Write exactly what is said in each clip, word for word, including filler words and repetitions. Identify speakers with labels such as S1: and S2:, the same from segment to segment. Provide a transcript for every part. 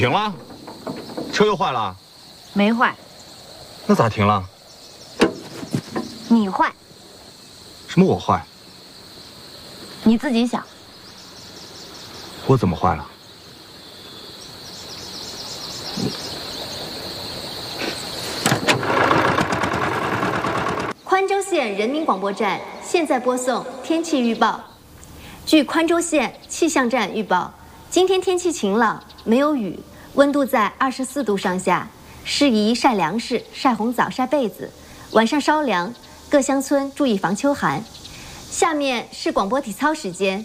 S1: 停了，车又坏了？
S2: 没坏。
S1: 那咋停了？
S2: 你坏。
S1: 什么我坏？
S2: 你自己想。
S1: 我怎么坏了？
S3: 宽州县人民广播站现在播送天气预报。据宽州县气象站预报，今天天气晴朗，没有雨，温度在二十四度上下，适宜晒粮食、晒红枣、晒被子，晚上稍凉，各乡村注意防秋寒。下面是广播体操时间。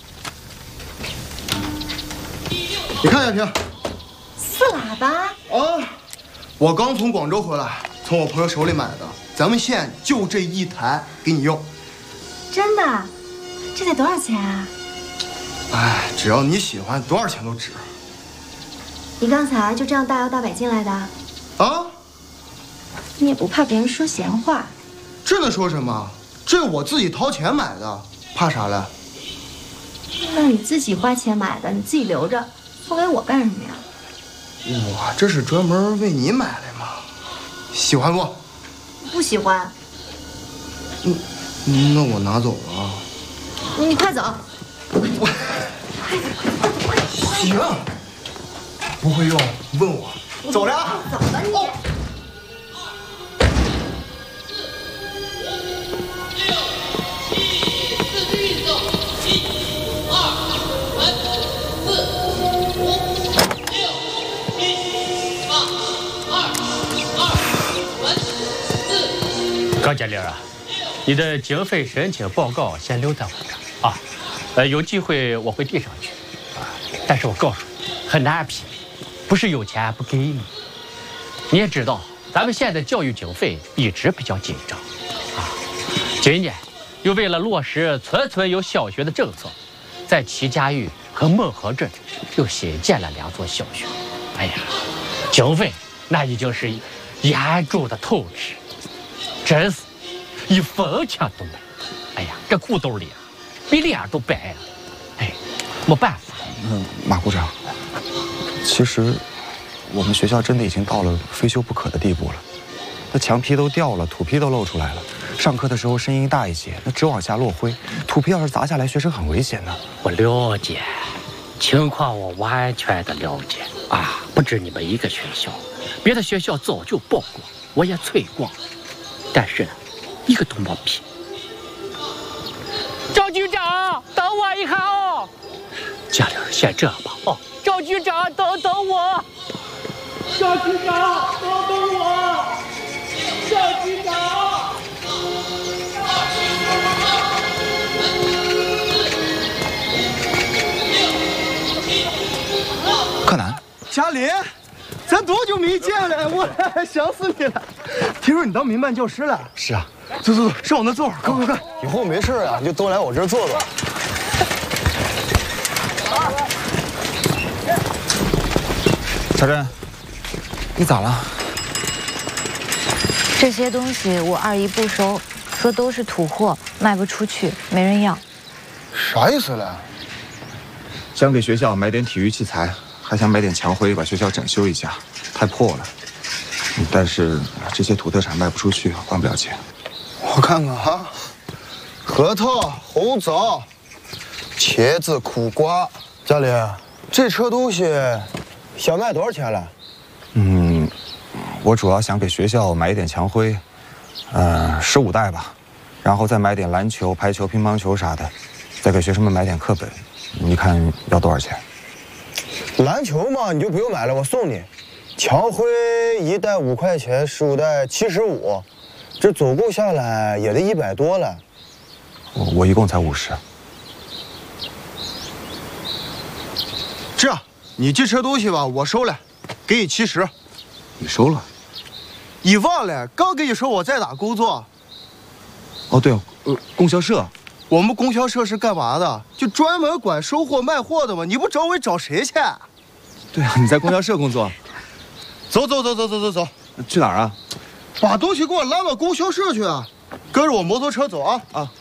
S4: 你看亚萍，
S3: 四喇叭
S4: 啊！我刚从广州回来，从我朋友手里买的，咱们县就这一台给你用。
S3: 真的？这得多少钱啊？
S4: 哎，只要你喜欢，多少钱都值。
S3: 你刚才就这样大摇大摆进来的？
S4: 啊？
S3: 你也不怕别人说闲话？
S4: 这能说什么？这我自己掏钱买的，怕啥嘞？
S3: 那你自己花钱买的，你自己留着，送给我干什么呀？
S4: 我这是专门为你买的嘛，喜欢不？
S3: 不喜欢。
S4: 嗯，那我拿走了。
S3: 你快走。
S4: 我行，不会用问我。走了啊。
S3: 走了你。哦
S5: 高经理啊，你的经费申请报告先留在我这儿啊，呃，有机会我会递上去啊。但是我告诉你，很难批，不是有钱不给你。你也知道，咱们县的教育经费一直比较紧张啊。今年又为了落实村村有小学的政策，在齐家峪和孟河镇又新建了两所小学。哎呀，经费那已经是严重的透支。真是，一分钱都没。哎呀，这裤兜里啊，比脸都白了。哎，没办法。
S6: 嗯，马股长，其实我们学校真的已经到了非修不可的地步了。那墙皮都掉了，土坯都露出来了。上课的时候声音大一些，那只往下落灰，土坯要是砸下来，学生很危险的。
S5: 我了解，情况我完全的了解啊！不止你们一个学校，别的学校早就报过，我也催过。但是呢，一个都没批。赵局长，等我一下哦。家里先这样吧。哦，赵局长，等等我。赵局长，等等我。赵局长。
S6: 柯南，
S4: 嘉林。咱多久没见了？我想死你了！听说你当民办教师了？
S6: 是啊。
S4: 走走走，上我那坐会儿，快快快！
S6: 以后没事啊，你就多来我这儿坐坐。小珍，你咋了？
S2: 这些东西我二姨不收，说都是土货，卖不出去，没人要。
S4: 啥意思嘞？
S6: 想给学校买点体育器材。还想买点墙灰，把学校整修一下，太破了。但是这些土特产卖不出去，还不了钱。
S4: 我看看啊，核桃、红枣、茄子、苦瓜。家里，这车东西想卖多少钱了？
S6: 嗯，我主要想给学校买一点墙灰，呃，十五袋吧，然后再买点篮球、排球、乒乓球啥的，再给学生们买点课本。你看要多少钱？
S4: 篮球嘛，你就不用买了，我送你。墙灰一袋五块钱，十五袋七十五，这总共下来也得一百多了。
S6: 我我一共才五十。
S4: 这样，你这车东西吧，我收了，给你七十。
S6: 你收了？
S4: 你忘了？刚跟你说我在哪工作？
S6: 哦，对哦，呃，供销社。
S4: 我们供销社是干嘛的？就专门管收货卖货的嘛。你不找我，找谁去？
S6: 对啊，你在供销社工作。
S4: 走走走走走走走，
S6: 去哪儿啊？
S4: 把东西给我拉到供销社去啊！跟着我摩托车走啊啊！